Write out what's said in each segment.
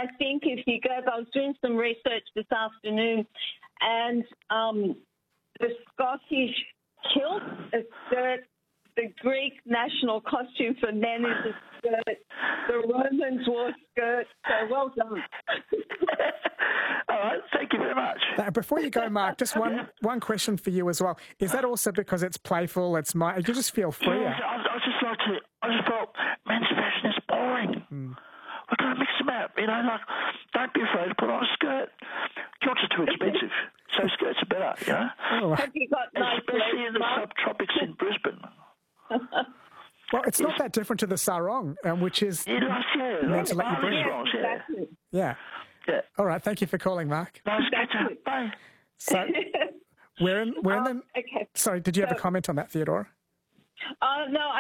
I think if you go, I was doing some research this afternoon, and the Scottish kilt, a skirt, the Greek national costume for men is a skirt, the Romans wore skirts, so well done. All right, thank you very much. Before you go, Mark, just one question for you as well. Is that also because it's playful, you just feel freer? Yeah, I just thought men's fashion is boring. We're going to mix them up, don't be afraid to put on a skirt. Kilts are too expensive, so skirts are better, Oh, Have you got nice especially legs, in the Mark? subtropics in Brisbane. Well, it's not that different to the sarong, which is meant to let you breathe. Exactly. Yeah. All right, thank you for calling, Mark. Nice catch up. Bye. So we're in the... Okay. Sorry, did you have a comment on that, Theodora? No, I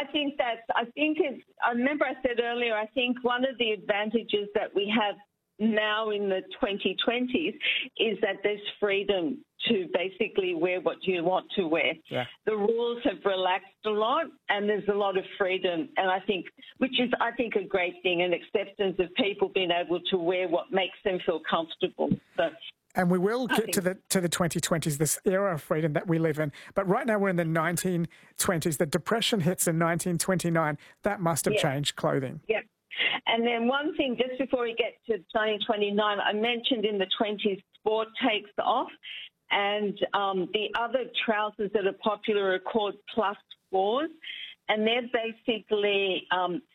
remember I said earlier, I think one of the advantages that we have now in the 2020s is that there's freedom to basically wear what you want to wear. Yeah. The rules have relaxed a lot and there's a lot of freedom, and which is a great thing, and acceptance of people being able to wear what makes them feel comfortable. So, and we will get to the 2020s, this era of freedom that we live in. But right now we're in the 1920s. The Depression hits in 1929. That must have changed clothing. Yeah. And then one thing, just before we get to 1929, I mentioned in the 20s, sport takes off, and the other trousers that are popular are called plus fours, and they're basically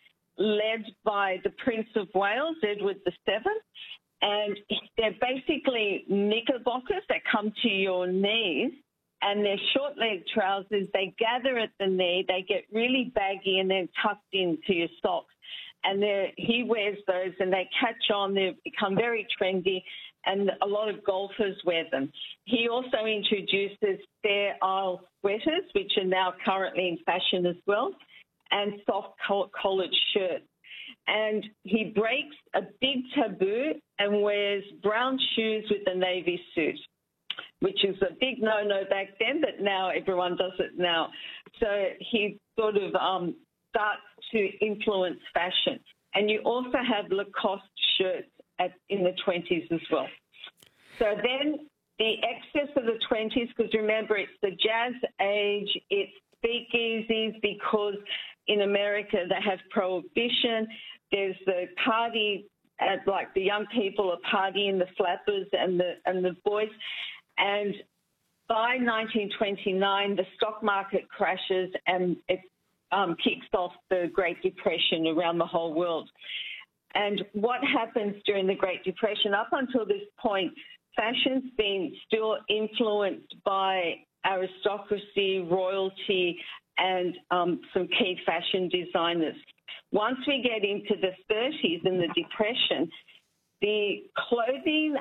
led by the Prince of Wales, Edward VII, and they're basically knickerbockers that come to your knees, and they're short-leg trousers. They gather at the knee, they get really baggy and then tucked into your socks. And he wears those, and they catch on. They've become very trendy, and a lot of golfers wear them. He also introduces Fair Isle sweaters, which are now currently in fashion as well, and soft collared shirts. And he breaks a big taboo and wears brown shoes with a navy suit, which is a big no-no back then, but now everyone does it now. So he sort of starts to influence fashion. And you also have Lacoste shirts in the 20s as well. So then the excess of the 20s, because remember, it's the jazz age, it's speakeasies, because in America they have prohibition. There's the party, like the young people are partying, the flappers and the boys. And by 1929, the stock market crashes and it kicks off the Great Depression around the whole world. And what happens during the Great Depression? Up until this point, fashion's been still influenced by aristocracy, royalty, and some key fashion designers. Once we get into the 30s and the Depression, the clothing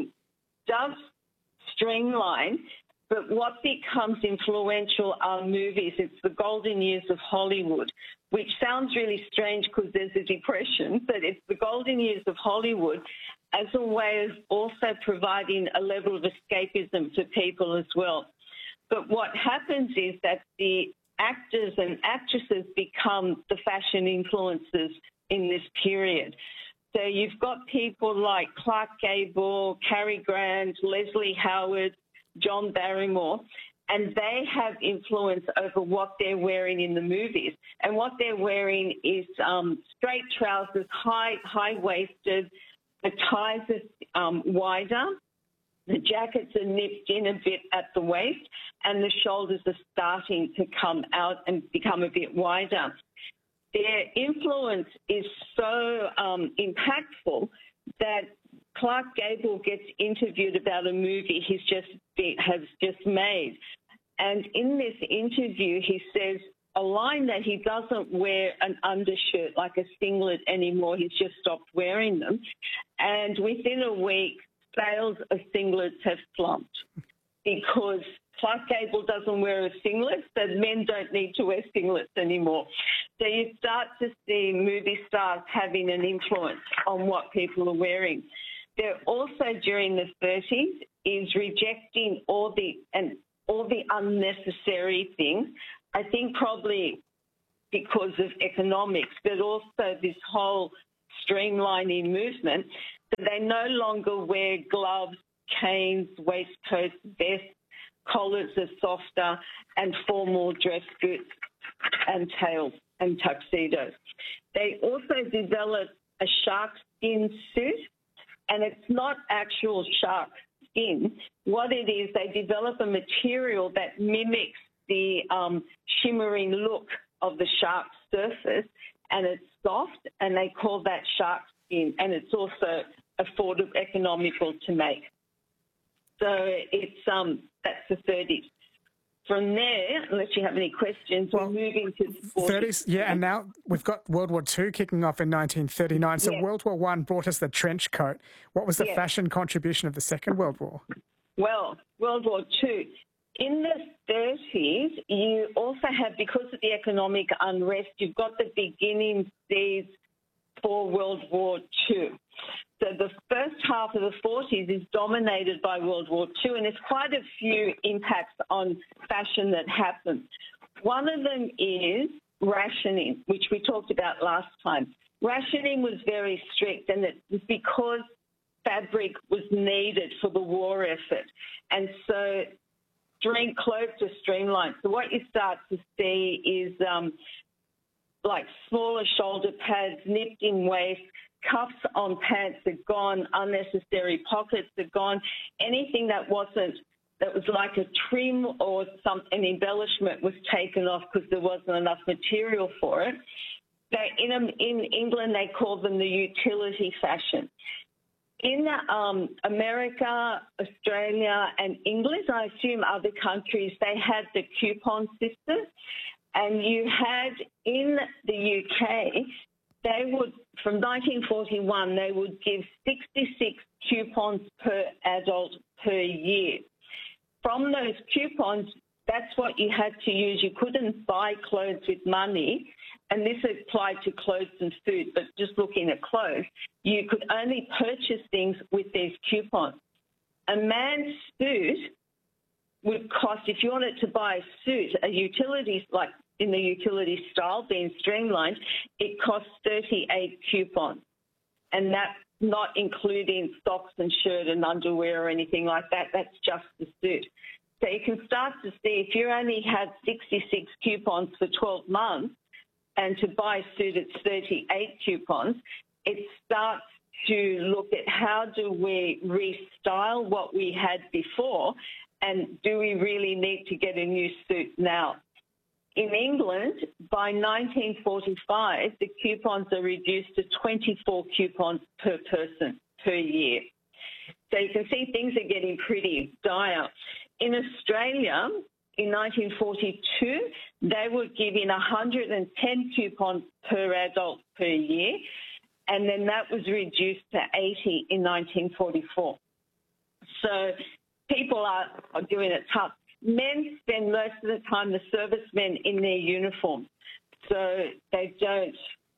does streamline, but what becomes influential are movies. It's the golden years of Hollywood, which sounds really strange because there's a depression, but it's the golden years of Hollywood as a way of also providing a level of escapism for people as well. But what happens is that the actors and actresses become the fashion influencers in this period. So you've got people like Clark Gable, Cary Grant, Leslie Howard, John Barrymore, and they have influence over what they're wearing in the movies. And what they're wearing is straight trousers, high-waisted, the ties are wider, the jackets are nipped in a bit at the waist, and the shoulders are starting to come out and become a bit wider. Their influence is so impactful that Clark Gable gets interviewed about a movie has just made. And in this interview, he says a line that he doesn't wear an undershirt like a singlet anymore. He's just stopped wearing them. And within a week, sales of singlets have slumped because Clark Gable doesn't wear a singlet, so men don't need to wear singlets anymore. So you start to see movie stars having an influence on what people are wearing. They're also, during the 30s, is rejecting all the unnecessary things. I think probably because of economics, but also this whole streamlining movement. So they no longer wear gloves, canes, waistcoats, vests, collars are softer, and formal dress boots and tails and tuxedos. They also developed a shark skin suit, and it's not actual shark skin. What it is, they develop a material that mimics the shimmering look of the shark's surface, and it's soft, and they call that shark skin, and it's also affordable, economical to make. So it's that's the 30s. From there, unless you have any questions, we're moving to the 40s. Yeah, and now we've got World War II kicking off in 1939. So Yes. World War I brought us the trench coat. What was the Yes. fashion contribution of the Second World War? Well, World War II. In the 30s, you also have, because of the economic unrest, you've got the beginning seeds for World War II. So the first half of the 40s is dominated by World War II, and there's quite a few impacts on fashion that happen. One of them is rationing, which we talked about last time. Rationing was very strict, and it was because fabric was needed for the war effort. And so clothes are streamlined. So what you start to see is like smaller shoulder pads, nipped in waist, cuffs on pants are gone, unnecessary pockets are gone. Anything that was like a trim or an embellishment was taken off because there wasn't enough material for it. In England, they call them the utility fashion. In America, Australia, and England, I assume other countries, they had the coupon system. And you had in the UK, they would, from 1941, they would give 66 coupons per adult per year. From those coupons, that's what you had to use. You couldn't buy clothes with money, and this applied to clothes and food, but just looking at clothes, you could only purchase things with these coupons. A man's suit would cost, if you wanted to buy a suit, a utility, like in the utility style, being streamlined, it costs 38 coupons. And that's not including socks and shirt and underwear or anything like that. That's just the suit. So you can start to see if you only had 66 coupons for 12 months and to buy a suit it's 38 coupons, it starts to look at how do we restyle what we had before, and do we really need to get a new suit now? In England, by 1945, the coupons are reduced to 24 coupons per person per year. So you can see things are getting pretty dire. In Australia, in 1942, they were giving 110 coupons per adult per year, and then that was reduced to 80 in 1944. So people are doing it tough. Men spend most of the time, the servicemen, in their uniform, so they don't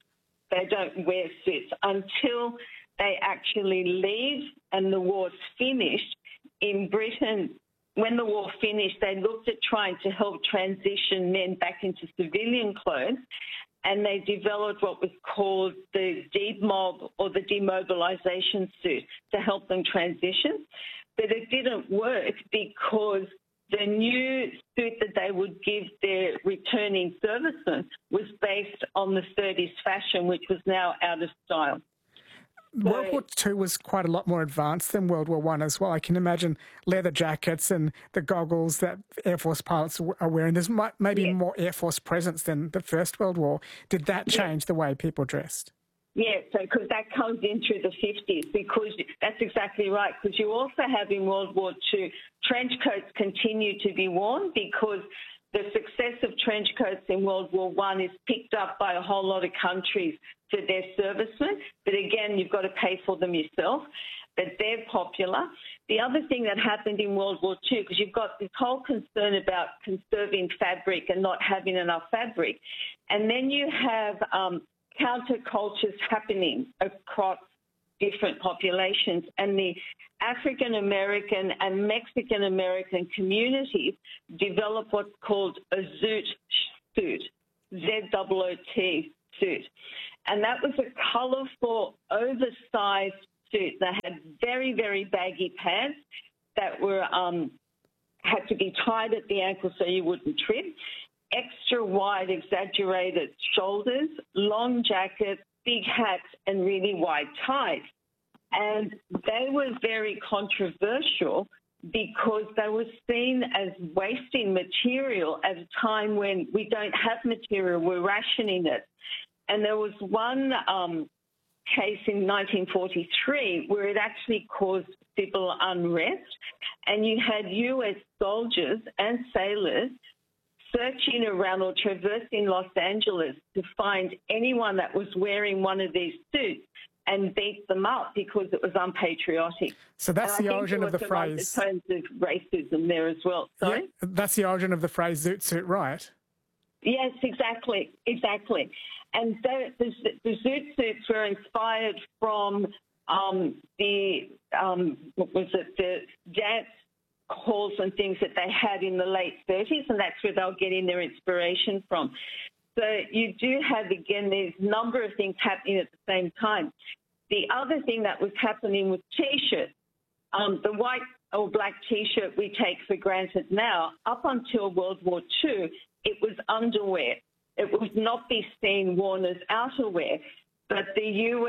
wear suits until they actually leave and the war's finished. In Britain, when the war finished, they looked at trying to help transition men back into civilian clothes, and they developed what was called the demob or the demobilisation suit to help them transition. But it didn't work because the new suit that they would give their returning servicemen was based on the 30s fashion, which was now out of style. World War II was quite a lot more advanced than World War I as well. I can imagine leather jackets and the goggles that Air Force pilots are wearing. There's maybe more Air Force presence than the First World War. Did that change the way people dressed? Yeah, so because that comes in through the 50s, because that's exactly right, because you also have in World War II, trench coats continue to be worn because the success of trench coats in World War I is picked up by a whole lot of countries for their servicemen. But again, you've got to pay for them yourself. But they're popular. The other thing that happened in World War II, because you've got this whole concern about conserving fabric and not having enough fabric, and then you have countercultures happening across different populations, and the African American and Mexican American communities develop what's called a zoot suit, Z-O-O-T suit. And that was a colourful, oversized suit. They had very, very baggy pants that were had to be tied at the ankle so you wouldn't trip, extra wide, exaggerated shoulders, long jackets, big hats, and really wide ties. And they were very controversial because they were seen as wasting material at a time when we don't have material, we're rationing it. And there was one case in 1943 where it actually caused civil unrest, and you had US soldiers and sailors searching around or traversing Los Angeles to find anyone that was wearing one of these suits and beat them up because it was unpatriotic. So that's the origin of the phrase. Tones of racism there as well. Sorry? Yeah, that's the origin of the phrase zoot suit, right? Yes, exactly. And the zoot suits were inspired from the dance halls and things that they had in the late 30s, and that's where they'll getting their inspiration from. So you do have, again, there's a number of things happening at the same time. The other thing that was happening with T-shirts, the white or black T-shirt we take for granted now, up until World War II, it was underwear. It would not be seen worn as outerwear. But the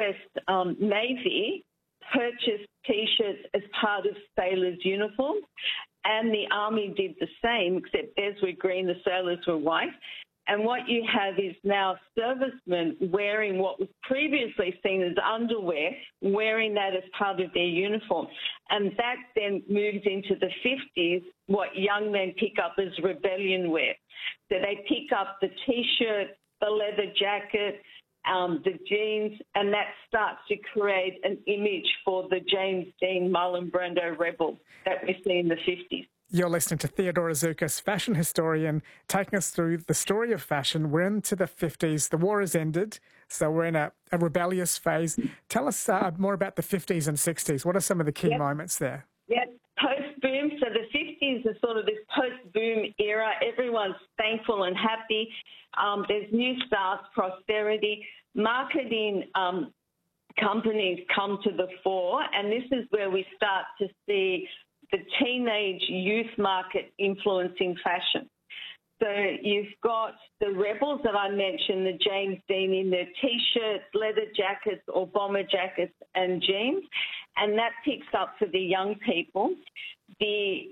US Navy purchased T-shirts as part of sailors' uniforms, and the Army did the same, except theirs were green, the sailors were white. And what you have is now servicemen wearing what was previously seen as underwear, wearing that as part of their uniform. And that then moves into the 50s, what young men pick up as rebellion wear. So they pick up the T-shirt, the leather jacket, the jeans, and that starts to create an image for the James Dean Marlon Brando rebel that we see in the 50s. You're listening to Theodora Zoukis, fashion historian, taking us through the story of fashion. We're into the 50s. The war has ended, so we're in a rebellious phase. Tell us more about the 50s and 60s. What are some of the key moments there? Yeah, post-boom. So the 50s is sort of this post-boom era. Everyone's thankful and happy. There's new starts, prosperity. Marketing companies come to the fore, and this is where we start to see the teenage youth market influencing fashion. So you've got the rebels that I mentioned, the James Dean in their T-shirts, leather jackets or bomber jackets and jeans, and that picks up for the young people. The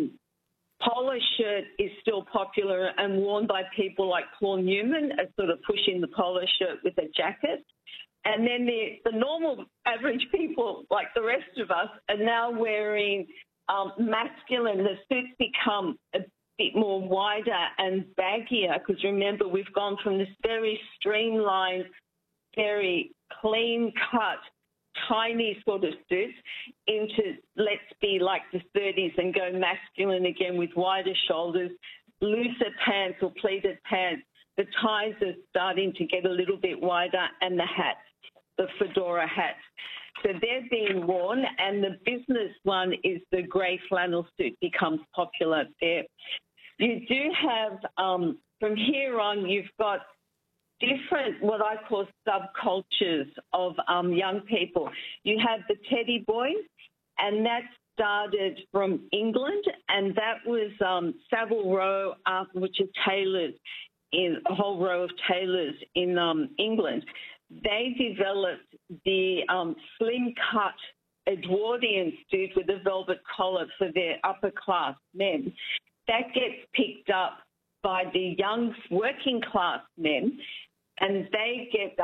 polo shirt is still popular and worn by people like Paul Newman as sort of pushing the polo shirt with a jacket. And then the normal average people, like the rest of us, are now wearing masculine. The suits become a bit more wider and baggier because, remember, we've gone from this very streamlined, very clean-cut, tiny sort of suits into let's be like the 30s and go masculine again with wider shoulders, looser pants or pleated pants. The ties are starting to get a little bit wider, and the hats, the fedora hats. So they're being worn, and the business one is the grey flannel suit becomes popular there. You do have, from here on, you've got different, what I call subcultures of young people. You have the teddy boys, and that started from England, and that was Savile Row, which are tailors, in a whole row of tailors in England. They developed the slim-cut Edwardian suit with a velvet collar for their upper-class men. That gets picked up by the young working-class men, and they get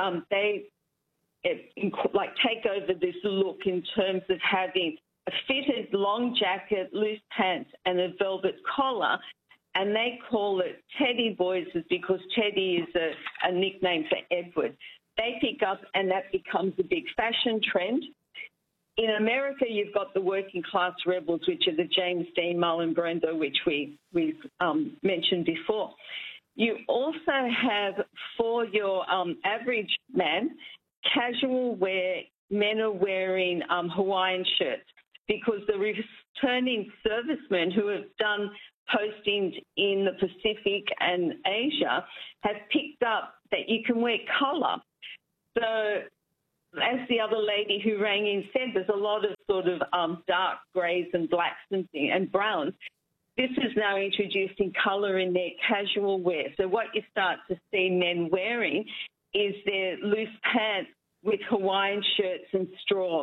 take over this look in terms of having a fitted long jacket, loose pants, and a velvet collar. And they call it Teddy Boys because Teddy is a nickname for Edward. They pick up, and that becomes a big fashion trend. In America, you've got the working class rebels, which are the James Dean, Marlon Brando, which we've mentioned before. You also have, for your average man, casual wear. Men are wearing Hawaiian shirts because the returning servicemen who have done postings in the Pacific and Asia have picked up that you can wear colour. So as the other lady who rang in said, there's a lot of sort of dark greys and blacks and browns. This is now introducing colour in their casual wear. So what you start to see men wearing is their loose pants with Hawaiian shirts and straw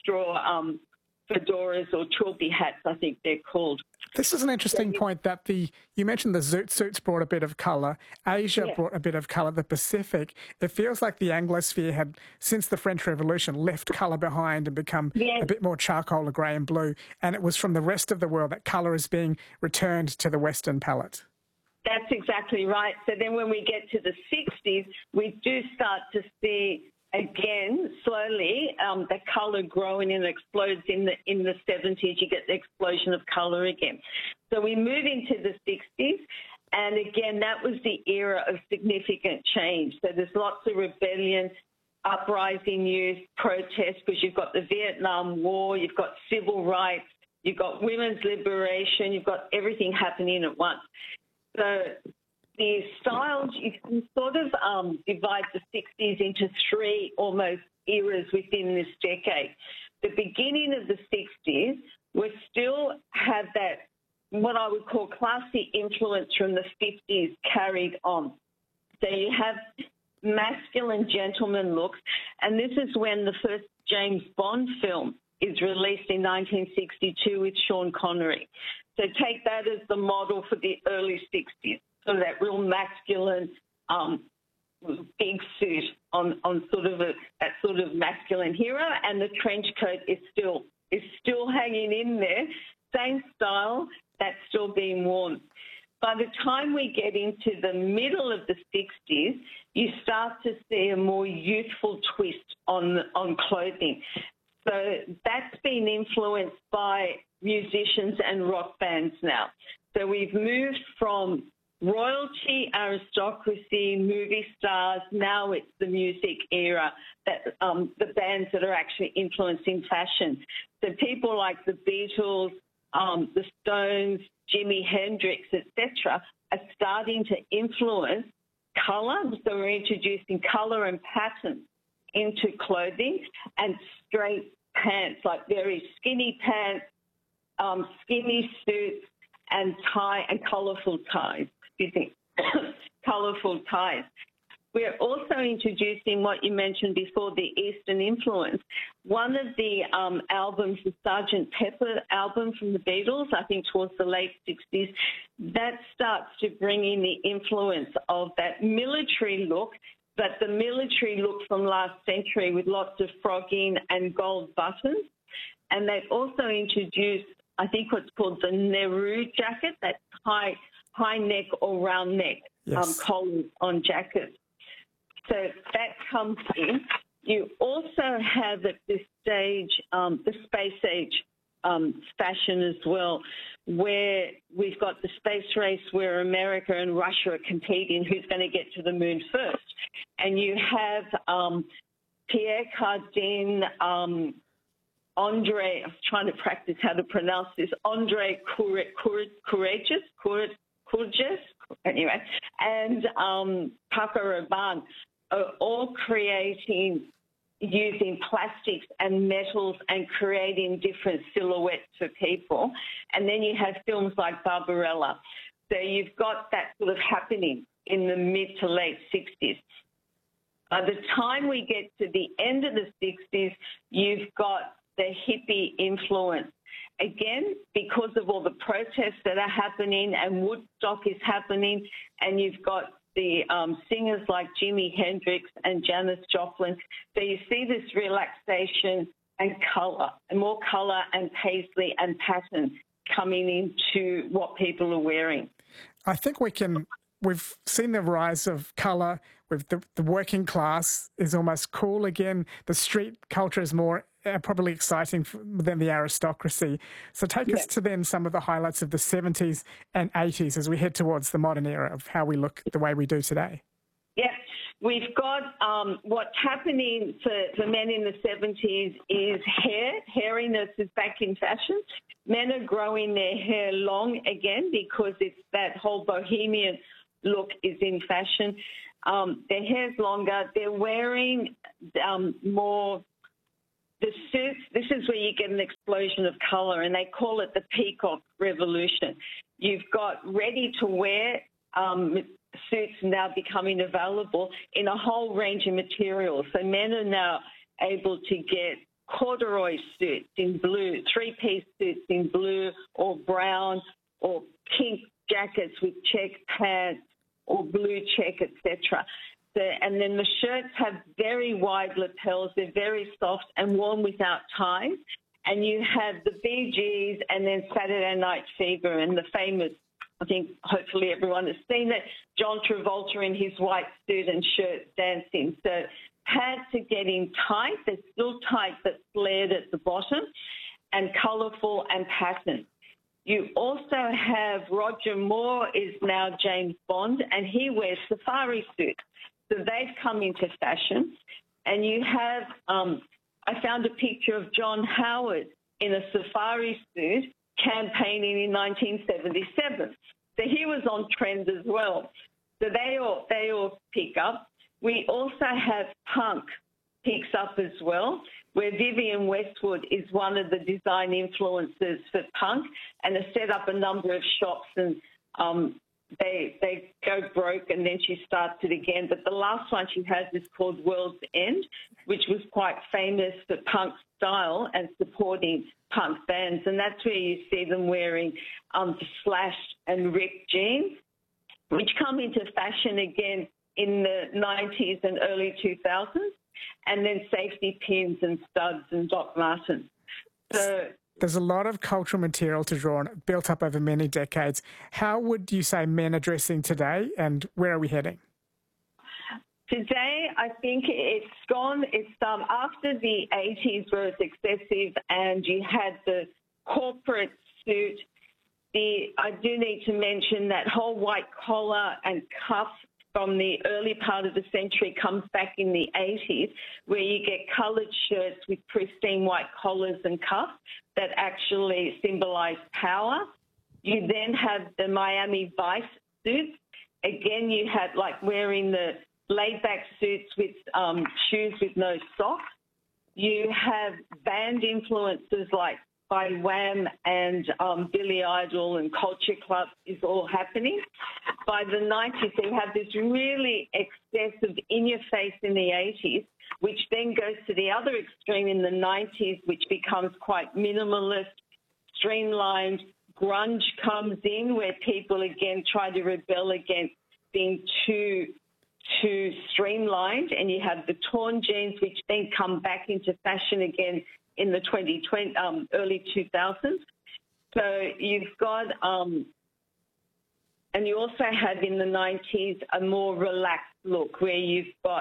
fedoras or trilby hats, I think they're called. This is an interesting point that you mentioned the zoot suits brought a bit of colour. Asia brought a bit of colour. The Pacific, it feels like the Anglosphere had, since the French Revolution, left colour behind and become a bit more charcoal or grey and blue. And it was from the rest of the world that colour is being returned to the Western palette. That's exactly right. So then when we get to the 60s, we do start to see again, slowly, the colour growing and explodes in the 70s. You get the explosion of colour again. So we move into the 60s, and again, that was the era of significant change. So there's lots of rebellion, uprising youth, protests, because you've got the Vietnam War, you've got civil rights, you've got women's liberation, you've got everything happening at once. So the styles, you can sort of divide the 60s into three almost eras within this decade. The beginning of the 60s, we still have that, what I would call classy influence from the 50s carried on. So you have masculine gentleman looks, and this is when the first James Bond film is released in 1962 with Sean Connery. So take that as the model for the early 60s. So that real masculine big suit on sort of that sort of masculine hero, and the trench coat is still hanging in there. Same style, that's still being worn. By the time we get into the middle of the 60s, you start to see a more youthful twist on clothing. So that's been influenced by musicians and rock bands now. So we've moved from royalty, aristocracy, movie stars, now it's the music era, that the bands that are actually influencing fashion. So people like the Beatles, the Stones, Jimi Hendrix, etc., are starting to influence colour. So we're introducing colour and pattern into clothing, and straight pants, like very skinny pants, skinny suits, and tie and colourful ties. Colourful ties. We're also introducing what you mentioned before, the Eastern influence. One of the albums, the Sgt. Pepper album from the Beatles, I think towards the late 60s, that starts to bring in the influence of that military look, but the military look from last century with lots of frogging and gold buttons. And they also introduced, I think, what's called the Nehru jacket, that high neck or round neck collar on jackets. So that comes in. You also have at this stage the space age fashion as well, where we've got the space race where America and Russia are competing who's going to get to the moon first. And you have Pierre Cardin, Andre, I'm trying to practice how to pronounce this, Andre Courgeous, anyway, and Paco Rabanne are all creating, using plastics and metals and creating different silhouettes for people. And then you have films like Barbarella. So you've got that sort of happening in the mid to late 60s. By the time we get to the end of the 60s, you've got the hippie influence. Again, because of all the protests that are happening and Woodstock is happening, and you've got the singers like Jimi Hendrix and Janis Joplin. So you see this relaxation and colour, and more colour and paisley and pattern coming into what people are wearing. I think we've seen the rise of colour. With the working class is almost cool again. The street culture is more probably exciting than the aristocracy. So take us to then some of the highlights of the 70s and 80s as we head towards the modern era of how we look the way we do today. Yeah, we've got what's happening for men in the 70s is hair. Hairiness is back in fashion. Men are growing their hair long again because it's that whole bohemian look is in fashion. Their hair's longer. They're wearing more... The suits, this is where you get an explosion of colour, and they call it the peacock revolution. You've got ready-to-wear suits now becoming available in a whole range of materials. So men are now able to get corduroy suits in blue, three-piece suits in blue or brown, or pink jackets with check pants or blue check, etc. And then the shirts have very wide lapels. They're very soft and worn without ties. And you have the Bee Gees and then Saturday Night Fever and the famous, I think hopefully everyone has seen it, John Travolta in his white suit and shirt dancing. So pants are getting tight. They're still tight but flared at the bottom and colourful and patterned. You also have Roger Moore is now James Bond, and he wears safari suits. So they've come into fashion. And you have, I found a picture of John Howard in a safari suit campaigning in 1977. So he was on trend as well. So they all pick up. We also have punk picks up as well, where Vivienne Westwood is one of the design influencers for punk and has set up a number of shops, and they go broke and then she starts it again. But the last one she has is called World's End, which was quite famous for punk style and supporting punk bands. And that's where you see them wearing Slash and ripped jeans, which come into fashion again in the 90s and early 2000s, and then safety pins and studs and Doc Martens. So there's a lot of cultural material to draw on, built up over many decades. How would you say men are dressing today, and where are we heading? Today, I think it's gone. It's after the 80s where it's excessive and you had the corporate suit. I do need to mention that whole white collar and cuff from the early part of the century comes back in the 80s, where you get coloured shirts with pristine white collars and cuffs that actually symbolise power. You then have the Miami Vice suits. Again, you had like wearing the laid-back suits with shoes with no socks. You have band influences like by Wham and Billy Idol and Culture Club is all happening. By the 90s, they have this really excessive in-your-face in the 80s, which then goes to the other extreme in the 90s, which becomes quite minimalist, streamlined. Grunge comes in, where people, again, try to rebel against being too streamlined, and you have the torn jeans, which then come back into fashion again in the early 2000s. So you've got, and you also have in the 90s a more relaxed look, where you've got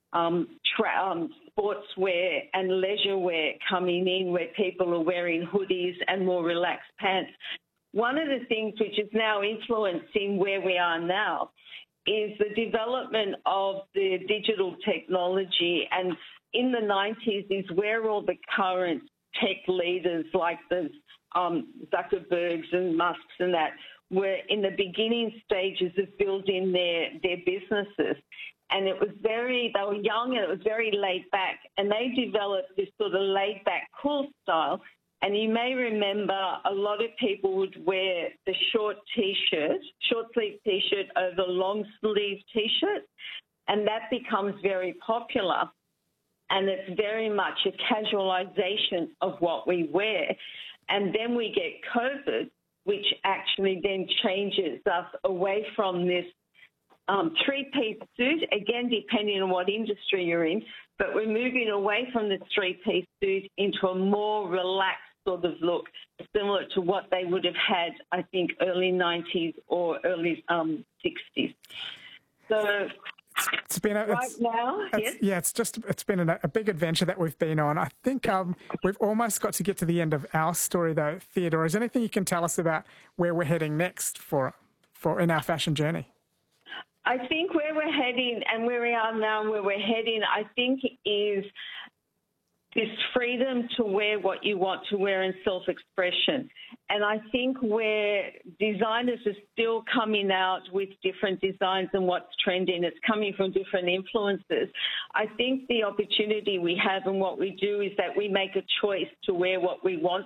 sportswear and leisure wear coming in, where people are wearing hoodies and more relaxed pants. One of the things which is now influencing where we are now is the development of the digital technology, and in the 90s is where all the current tech leaders like the Zuckerbergs and Musks and that were in the beginning stages of building their businesses. And they were young and it was very laid back, and they developed this sort of laid back, cool style. And you may remember a lot of people would wear the short sleeve T-shirt over long sleeve T-shirt, and that becomes very popular. And it's very much a casualization of what we wear. And then we get COVID, which actually then changes us away from this three-piece suit, again, depending on what industry you're in, but we're moving away from the three-piece suit into a more relaxed sort of look, similar to what they would have had, I think, early 90s or early 60s. So it's been it's been a big adventure that we've been on. I think we've almost got to get to the end of our story, though. Theodora, is there anything you can tell us about where we're heading next for in our fashion journey? I think where we're heading and where we are now and where we're heading, I think is this freedom to wear what you want to wear in self-expression. And I think where designers are still coming out with different designs and what's trending, it's coming from different influences. I think the opportunity we have and what we do is that we make a choice to wear what we want